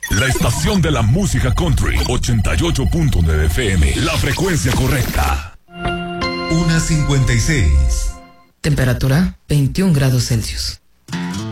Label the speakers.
Speaker 1: La estación de la música country, 88.9 FM, la frecuencia correcta.
Speaker 2: 1:56.
Speaker 3: Temperatura 21 grados Celsius.